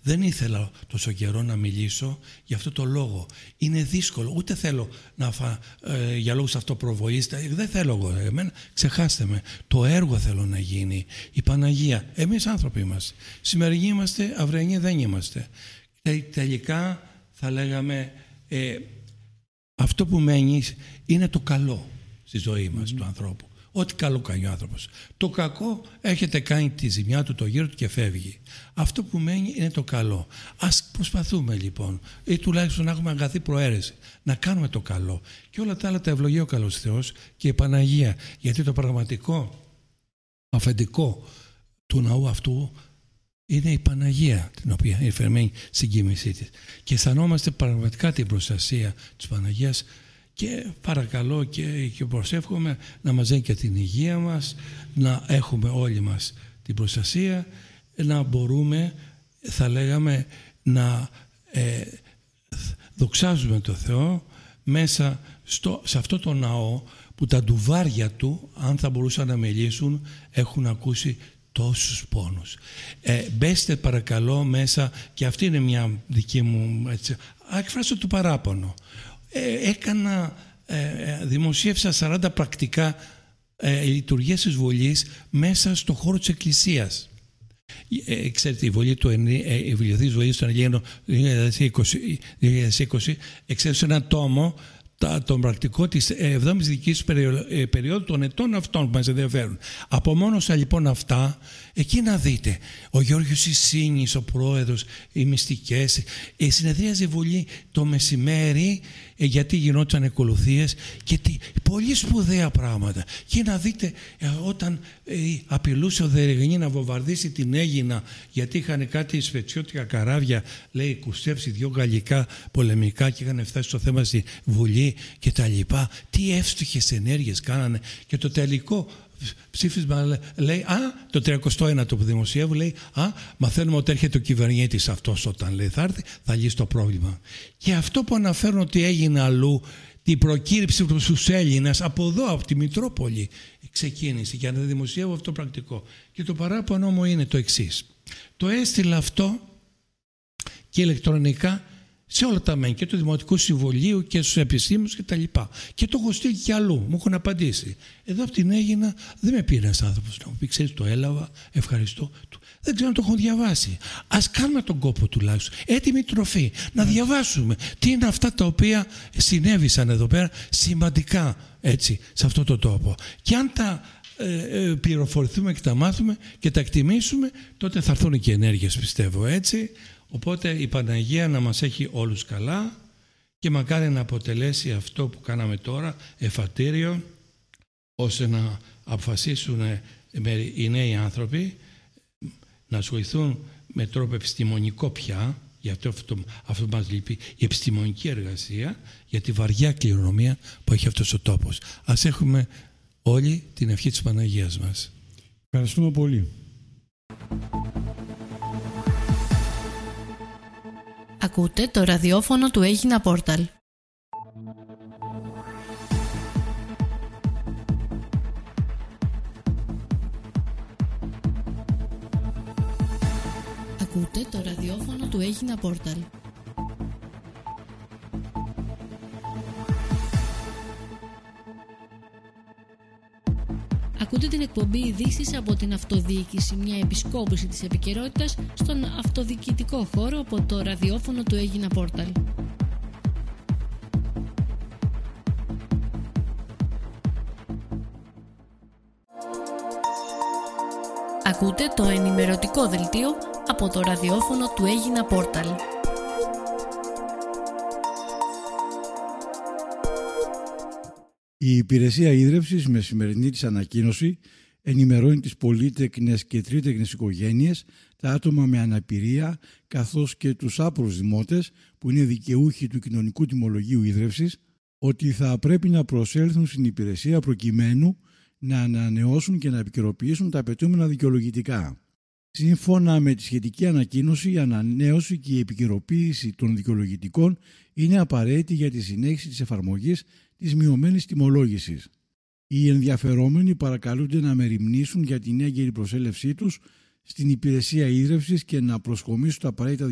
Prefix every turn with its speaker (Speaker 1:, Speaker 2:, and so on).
Speaker 1: Δεν ήθελα τόσο καιρό να μιλήσω για αυτό το λόγο. Είναι δύσκολο, ούτε θέλω για λόγους αυτοπροβολής, δεν θέλω εγώ, ξεχάστε με. Το έργο θέλω να γίνει, η Παναγία. Εμείς άνθρωποι είμαστε. Σημερινοί είμαστε, αυριανοί δεν είμαστε. Τελικά θα λέγαμε, αυτό που μένει είναι το καλό στη ζωή μας του ανθρώπου. Ό,τι καλό κάνει ο άνθρωπος. Το κακό έχετε κάνει τη ζημιά του, το γύρο του και φεύγει. Αυτό που μένει είναι το καλό. Ας προσπαθούμε λοιπόν, ή τουλάχιστον να έχουμε αγαθή προαίρεση, να κάνουμε το καλό. Και όλα τα άλλα τα ευλογεί ο καλός Θεός και η Παναγία. Γιατί το πραγματικό αφεντικό του ναού αυτού είναι η Παναγία, την οποία είναι φερμένη στην κοίμησή της. Και αισθανόμαστε πραγματικά την προστασία της Παναγίας. Και παρακαλώ και προσεύχομαι να μας δίνει και την υγεία μας, να έχουμε όλοι μας την προστασία, να μπορούμε, θα λέγαμε, να δοξάζουμε το Θεό μέσα σε αυτό το ναό που τα ντουβάρια του, αν θα μπορούσαν να μιλήσουν, έχουν ακούσει τόσους πόνους. Μπέστε παρακαλώ μέσα, και αυτή είναι μια δική μου, εκφράσω το παράπονο. Δημοσίευσα 40 πρακτικά λειτουργίες της Βολής μέσα στο χώρο της Εκκλησίας. Ξέρετε, η Βολή του Βιβλιοθήκης Βολής των Ελλήνων 2020 εξέδωσε ένα τόμο, τον πρακτικό της 7ης δικής περίοδου των ετών αυτών που μας ενδιαφέρουν. Απομόνωσα λοιπόν αυτά, εκεί να δείτε. Ο Γιώργος Ισίνης, ο πρόεδρος, οι μυστικές, συνεδρίαζε η Βουλή το μεσημέρι, γιατί γινόταν ακολουθίες και πολύ σπουδαία πράγματα. Και να δείτε όταν απειλούσε ο Δερεγνή να βομβαρδίσει την Αίγινα, γιατί είχαν κάτι σπετσιώτικα καράβια, λέει, κουστέψει 2 γαλλικά πολεμικά και είχαν φτάσει στο θέμα στη Βουλή και τα λοιπά. Τι εύστοχες ενέργειες κάνανε. Και το τελικό ψήφισμα λέει, το 31ο που δημοσιεύουν λέει, μαθαίνουμε ότι έρχεται ο κυβερνήτης αυτός όταν λέει θα έρθει, θα λύσει το πρόβλημα. Και αυτό που αναφέρουν ότι έγινε αλλού, την προκήρυξη στους Έλληνες από εδώ, από τη Μητρόπολη ξεκίνησε, για να δημοσιεύω αυτό το πρακτικό. Και το παράπονο μου είναι το εξής. Το έστειλα αυτό και ηλεκτρονικά σε όλα τα μεν, και του Δημοτικού Συμβουλίου και στους επιστήμονες και τα λοιπά. Και το έχω στείλει και αλλού, μου έχουν απαντήσει. Εδώ από την Αίγινα δεν με πήρε ένας άνθρωπος να μου πει, ξέρεις, το έλαβα, ευχαριστώ. Δεν ξέρω αν το έχω διαβάσει. Ας κάνουμε τον κόπο τουλάχιστον. Έτοιμη τροφή. Να διαβάσουμε τι είναι αυτά τα οποία συνέβησαν εδώ πέρα σημαντικά έτσι, σε αυτό το τόπο. Και αν τα πληροφορηθούμε και τα μάθουμε και τα εκτιμήσουμε, τότε θα έρθουν και ενέργειες, πιστεύω έτσι. Οπότε η Παναγία να μας έχει όλους καλά και μακάρι να αποτελέσει αυτό που κάναμε τώρα εφατήριο, ώστε να αποφασίσουν οι νέοι άνθρωποι να ασχοληθούν με τρόπο επιστημονικό πια, γιατί αυτό μας λείπει, η επιστημονική εργασία, για τη βαριά κληρονομία που έχει αυτός ο τόπος. Ας έχουμε όλοι την ευχή της Παναγίας μας.
Speaker 2: Ευχαριστούμε πολύ.
Speaker 3: Ακούτε το ραδιόφωνο του Έγινα Πόρταλ. Ακούτε το ραδιόφωνο του Έγινα Πόρταλ. Ακούτε την εκπομπή ειδήσεις από την αυτοδιοίκηση, μια επισκόπηση της επικαιρότητας στον αυτοδιοικητικό χώρο από το ραδιόφωνο του Έγινα Πόρταλ. Ακούτε το ενημερωτικό δελτίο από το ραδιόφωνο του Έγινα Πόρταλ.
Speaker 2: Η Υπηρεσία Ίδρευσης με σημερινή της ανακοίνωση ενημερώνει τις πολύτεκνες και τρίτεκνες οικογένειες, τα άτομα με αναπηρία καθώς και τους άπορους δημότες που είναι δικαιούχοι του κοινωνικού τιμολογίου ίδρευσης ότι θα πρέπει να προσέλθουν στην υπηρεσία προκειμένου να ανανεώσουν και να επικαιροποιήσουν τα απαιτούμενα δικαιολογητικά. Σύμφωνα με τη σχετική ανακοίνωση, η ανανέωση και η επικαιροποίηση των δικαιολογητικών είναι απαραίτητη για τη συνέχιση της εφαρμογής της μειωμένης τιμολόγησης. Οι ενδιαφερόμενοι παρακαλούνται να μεριμνήσουν για την έγκαιρη προσέλευσή τους στην υπηρεσία ίδρευσης και να προσκομίσουν τα απαραίτητα